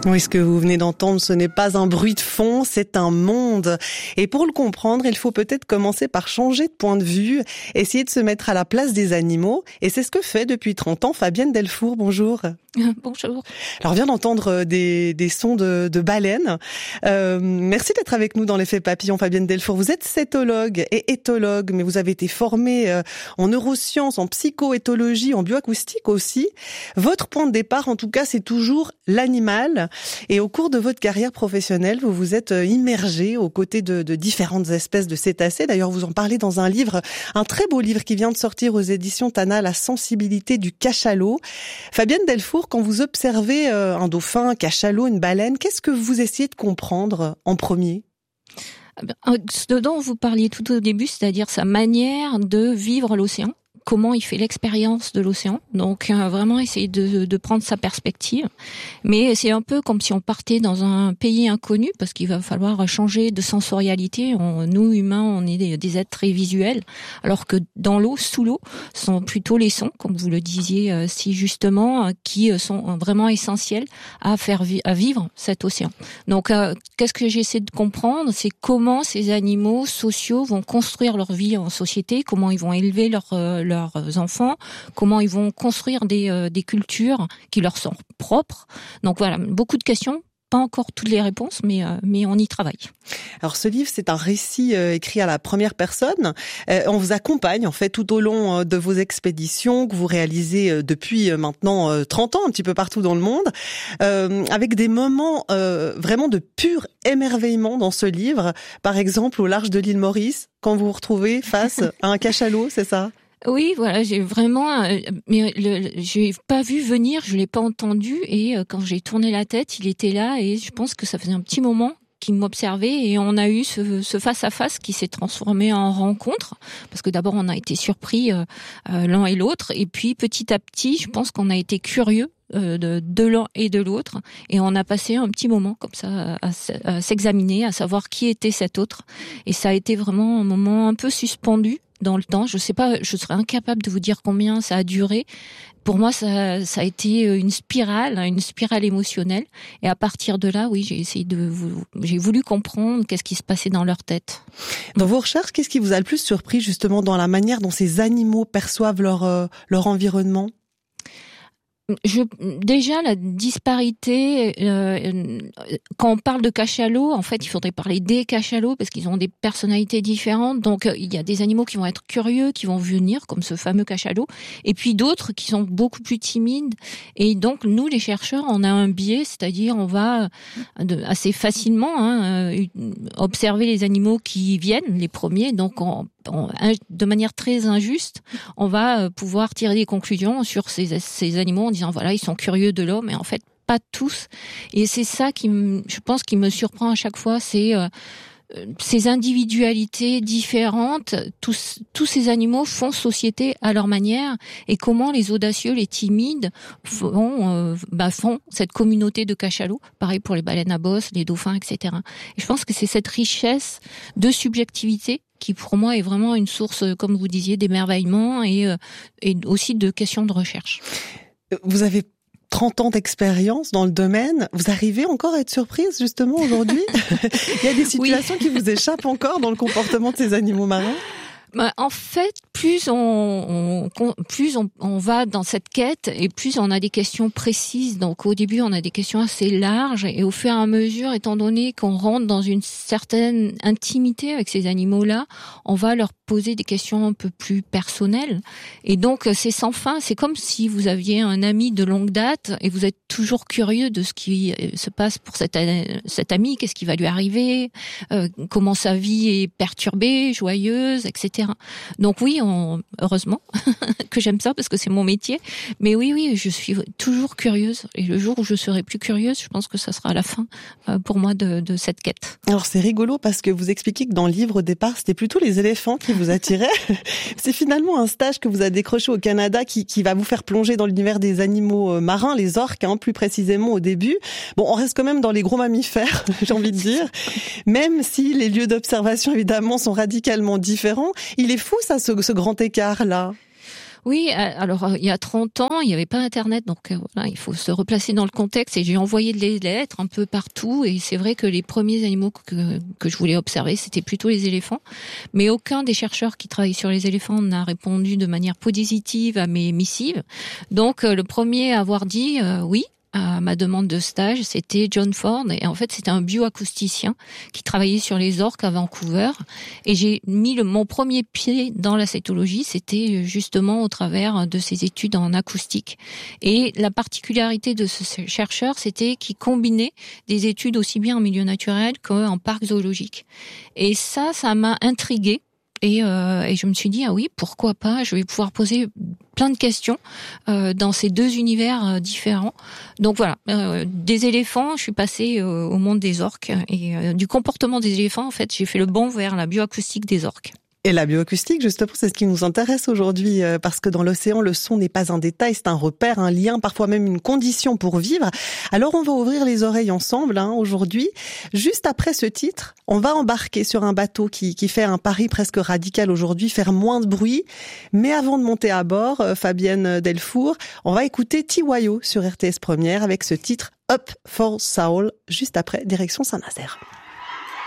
Oui, ce que vous venez d'entendre, ce n'est pas un bruit de fond, c'est un monde. Et pour le comprendre, il faut peut-être commencer par changer de point de vue, essayer de se mettre à la place des animaux. Et c'est ce que fait depuis 30 ans Fabienne Delfour. Bonjour. Bonjour. Alors, on vient d'entendre des sons de baleines. Merci d'être avec nous dans l'effet papillon, Fabienne Delfour. Vous êtes cétologue et éthologue, mais vous avez été formée en neurosciences, en psychoéthologie, en bioacoustique aussi. Votre point de départ, en tout cas, c'est toujours l'animal. Et au cours de votre carrière professionnelle, vous vous êtes immergé aux côtés de différentes espèces de cétacés. D'ailleurs, vous en parlez dans un livre, un très beau livre qui vient de sortir aux éditions Tana, La sensibilité du cachalot. Fabienne Delfour, quand vous observez un dauphin, un cachalot, une baleine, qu'est-ce que vous essayez de comprendre en premier ? Ce dont vous parliez tout au début, c'est-à-dire sa manière de vivre l'océan. Comment il fait l'expérience de l'océan. Donc vraiment essayer de prendre sa perspective. Mais c'est un peu comme si on partait dans un pays inconnu, parce qu'il va falloir changer de sensorialité. Nous, humains, on est des êtres très visuels, alors que dans l'eau, sous l'eau, sont plutôt les sons, comme vous le disiez si justement, qui sont vraiment essentiels à vivre cet océan. Donc qu'est-ce que j'essaie de comprendre, c'est comment ces animaux sociaux vont construire leur vie en société, comment ils vont élever leurs enfants, comment ils vont construire des cultures qui leur sont propres. Donc voilà, beaucoup de questions, pas encore toutes les réponses, mais on y travaille. Alors ce livre, c'est un récit écrit à la première personne. On vous accompagne en fait tout au long de vos expéditions que vous réalisez depuis maintenant 30 ans, un petit peu partout dans le monde, avec des moments vraiment de pur émerveillement dans ce livre. Par exemple, au large de l'île Maurice, quand vous vous retrouvez face à un cachalot, c'est ça ? Oui, voilà, j'ai vraiment, mais j'ai pas vu venir, je l'ai pas entendu, et quand j'ai tourné la tête, il était là, et je pense que ça faisait un petit moment qu'il m'observait, et on a eu ce face à face qui s'est transformé en rencontre, parce que d'abord on a été surpris l'un et l'autre, et puis petit à petit, je pense qu'on a été curieux de l'un et de l'autre, et on a passé un petit moment comme ça à s'examiner, à savoir qui était cet autre, et ça a été vraiment un moment un peu suspendu dans le temps. Je sais pas, je serais incapable de vous dire combien ça a duré. Pour moi, ça a été une spirale émotionnelle. Et à partir de là, oui, j'ai voulu comprendre qu'est-ce qui se passait dans leur tête. Dans vos recherches, qu'est-ce qui vous a le plus surpris justement dans la manière dont ces animaux perçoivent leur environnement ? Déjà, la disparité, quand on parle de cachalots, en fait, il faudrait parler des cachalots parce qu'ils ont des personnalités différentes. Donc, il y a des animaux qui vont être curieux, qui vont venir, comme ce fameux cachalot, et puis d'autres qui sont beaucoup plus timides. Et donc, nous, les chercheurs, on a un biais, c'est-à-dire on va assez facilement observer les animaux qui viennent, les premiers. Donc, de manière très injuste, on va pouvoir tirer des conclusions sur ces animaux en disant voilà, ils sont curieux de l'homme, et en fait pas tous. Et c'est ça je pense qui me surprend à chaque fois, c'est ces individualités différentes. Tous ces animaux font société à leur manière, et comment les audacieux, les timides font cette communauté de cachalots. Pareil pour les baleines à bosse, les dauphins, etc. Et je pense que c'est cette richesse de subjectivité qui pour moi est vraiment une source, comme vous disiez, d'émerveillement et aussi de questions de recherche. Vous avez 30 ans d'expérience dans le domaine. Vous arrivez encore à être surprise justement aujourd'hui ? Il y a des situations qui vous échappent encore dans le comportement de ces animaux marins ? En fait, plus on va dans cette quête, et plus on a des questions précises. Donc au début, on a des questions assez larges, et au fur et à mesure, étant donné qu'on rentre dans une certaine intimité avec ces animaux-là, on va leur poser des questions un peu plus personnelles. Et donc c'est sans fin. C'est comme si vous aviez un ami de longue date et vous êtes toujours curieux de ce qui se passe pour cet ami, qu'est-ce qui va lui arriver, comment sa vie est perturbée, joyeuse, etc. Donc oui, heureusement que j'aime ça parce que c'est mon métier. Mais oui, je suis toujours curieuse. Et le jour où je serai plus curieuse, je pense que ça sera la fin pour moi de cette quête. Alors c'est rigolo parce que vous expliquez que dans le livre au départ, c'était plutôt les éléphants qui vous attiraient. C'est finalement un stage que vous avez décroché au Canada qui va vous faire plonger dans l'univers des animaux marins, les orques, plus précisément au début. Bon, on reste quand même dans les gros mammifères, j'ai envie de dire. Même si les lieux d'observation, évidemment, sont radicalement différents. Il est fou, ça, ce grand écart-là. Oui, alors il y a 30 ans, il n'y avait pas Internet, donc voilà, il faut se replacer dans le contexte. Et j'ai envoyé des lettres un peu partout. Et c'est vrai que les premiers animaux que je voulais observer, c'était plutôt les éléphants. Mais aucun des chercheurs qui travaillent sur les éléphants n'a répondu de manière positive à mes missives. Donc le premier à avoir dit oui à ma demande de stage, c'était John Ford. Et en fait, c'était un bioacousticien qui travaillait sur les orques à Vancouver. Et j'ai mis mon premier pied dans la cétologie, c'était justement au travers de ses études en acoustique. Et la particularité de ce chercheur, c'était qu'il combinait des études aussi bien en milieu naturel qu'en parc zoologique. Et ça m'a intriguée. Et je me suis dit, ah oui, pourquoi pas, je vais pouvoir poser plein de questions dans ces deux univers différents. Donc voilà, des éléphants, je suis passée au monde des orques. Et du comportement des éléphants, en fait, j'ai fait le bond vers la bioacoustique des orques. Et la bioacoustique, justement, c'est ce qui nous intéresse aujourd'hui, parce que dans l'océan, le son n'est pas un détail, c'est un repère, un lien, parfois même une condition pour vivre. Alors on va ouvrir les oreilles ensemble aujourd'hui. Juste après ce titre, on va embarquer sur un bateau qui fait un pari presque radical aujourd'hui, faire moins de bruit. Mais avant de monter à bord, Fabienne Delfour, on va écouter Tiwayo sur RTS Première avec ce titre Up for Soul, juste après, direction Saint-Nazaire.